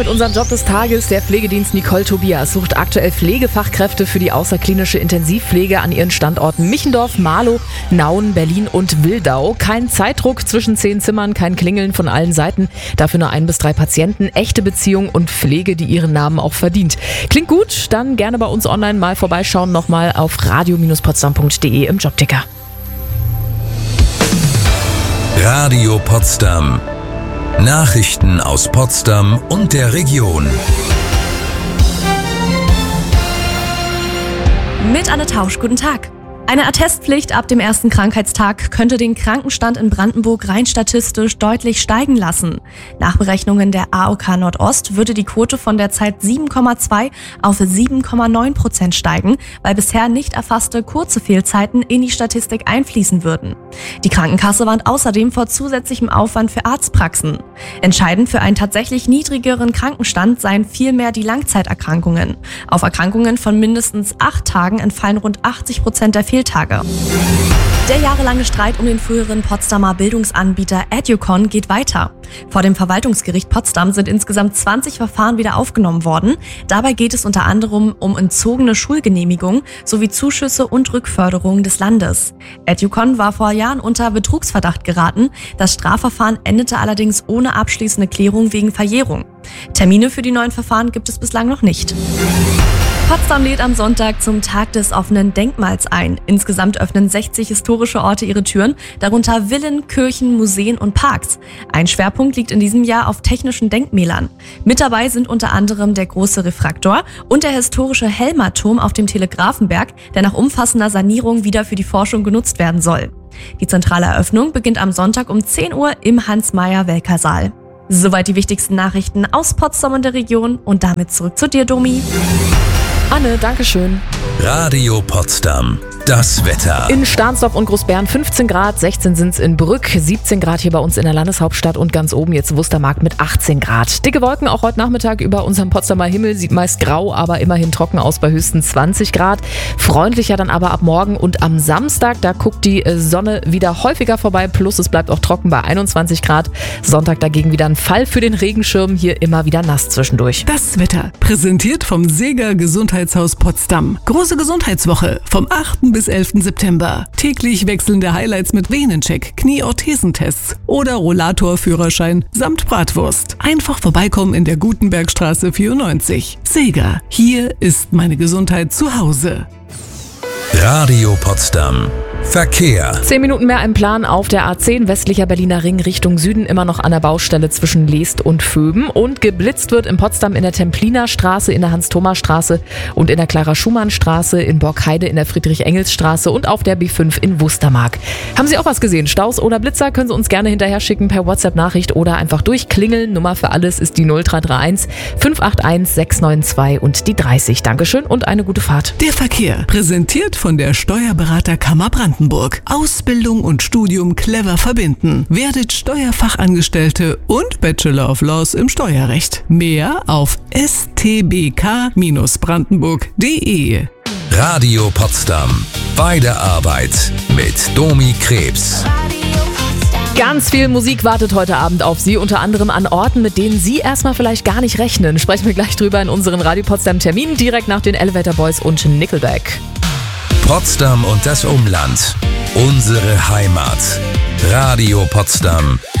Mit unserem Job des Tages, der Pflegedienst Nicole Tobias sucht aktuell Pflegefachkräfte für die außerklinische Intensivpflege an ihren Standorten Michendorf, Marlow, Nauen, Berlin und Wildau. Kein Zeitdruck zwischen 10 Zimmern, kein Klingeln von allen Seiten. Dafür nur 1 bis 3 Patienten, echte Beziehung und Pflege, die ihren Namen auch verdient. Klingt gut? Dann gerne bei uns online mal vorbeischauen, nochmal auf radio-potsdam.de im Jobticker. Radio Potsdam. Nachrichten aus Potsdam und der Region. Mit Anne Tausch, guten Tag. Eine Attestpflicht ab dem ersten Krankheitstag könnte den Krankenstand in Brandenburg rein statistisch deutlich steigen lassen. Nach Berechnungen der AOK Nordost würde die Quote von derzeit 7,2 auf 7,9% steigen, weil bisher nicht erfasste kurze Fehlzeiten in die Statistik einfließen würden. Die Krankenkasse warnt außerdem vor zusätzlichem Aufwand für Arztpraxen. Entscheidend für einen tatsächlich niedrigeren Krankenstand seien vielmehr die Langzeiterkrankungen. Auf Erkrankungen von mindestens 8 Tagen entfallen rund 80% der Fehltage. Der jahrelange Streit um den früheren Potsdamer Bildungsanbieter Educon geht weiter. Vor dem Verwaltungsgericht Potsdam sind insgesamt 20 Verfahren wieder aufgenommen worden. Dabei geht es unter anderem um entzogene Schulgenehmigungen sowie Zuschüsse und Rückförderung des Landes. Educon war vor Jahren unter Betrugsverdacht geraten. Das Strafverfahren endete allerdings ohne abschließende Klärung wegen Verjährung. Termine für die neuen Verfahren gibt es bislang noch nicht. Potsdam lädt am Sonntag zum Tag des offenen Denkmals ein. Insgesamt öffnen 60 historische Orte ihre Türen, darunter Villen, Kirchen, Museen und Parks. Ein Schwerpunkt liegt in diesem Jahr auf technischen Denkmälern. Mit dabei sind unter anderem der große Refraktor und der historische Helmerturm auf dem Telegrafenberg, der nach umfassender Sanierung wieder für die Forschung genutzt werden soll. Die zentrale Eröffnung beginnt am Sonntag um 10 Uhr im Hans-Meyer-Welker-Saal. Soweit die wichtigsten Nachrichten aus Potsdam und der Region und damit zurück zu dir, Domi. Anne, dankeschön. Radio Potsdam. Das Wetter. In Stahnsdorf und Großbären 15 Grad, 16 sind's in Brück, 17 Grad hier bei uns in der Landeshauptstadt und ganz oben jetzt Wustermark mit 18 Grad. Dicke Wolken auch heute Nachmittag über unserem Potsdamer Himmel, sieht meist grau, aber immerhin trocken aus bei höchstens 20 Grad. Freundlicher dann aber ab morgen und am Samstag, da guckt die Sonne wieder häufiger vorbei, plus es bleibt auch trocken bei 21 Grad. Sonntag dagegen wieder ein Fall für den Regenschirm, hier immer wieder nass zwischendurch. Das Wetter, präsentiert vom Sega Gesundheitshaus Potsdam. Große Gesundheitswoche vom 8. bis 11. September. Täglich wechselnde Highlights mit Venencheck, Knie-Orthesentests oder Rollator-Führerschein samt Bratwurst. Einfach vorbeikommen in der Gutenbergstraße 94. Sega, hier ist meine Gesundheit zu Hause. Radio Potsdam. Verkehr. 10 Minuten mehr im Plan auf der A10 westlicher Berliner Ring Richtung Süden, immer noch an der Baustelle zwischen Leest und Vöben. Und geblitzt wird in Potsdam in der Templiner Straße, in der Hans-Thomas-Straße und in der Clara-Schumann-Straße, in Borkheide, in der Friedrich-Engels-Straße und auf der B5 in Wustermark. Haben Sie auch was gesehen? Staus oder Blitzer? Können Sie uns gerne hinterher schicken per WhatsApp-Nachricht oder einfach durchklingeln. Nummer für alles ist die 0331 581 692 und die 30. Dankeschön und eine gute Fahrt. Der Verkehr, präsentiert von der Steuerberaterkammer Brandenburg. Ausbildung und Studium clever verbinden. Werdet Steuerfachangestellte und Bachelor of Laws im Steuerrecht. Mehr auf stbk-brandenburg.de. Radio Potsdam. Bei der Arbeit mit Domi Krebs. Ganz viel Musik wartet heute Abend auf Sie, unter anderem an Orten, mit denen Sie erstmal vielleicht gar nicht rechnen. Sprechen wir gleich drüber in unseren Radio Potsdam Terminen, direkt nach den Elevator Boys und Nickelback. Potsdam und das Umland. Unsere Heimat. Radio Potsdam.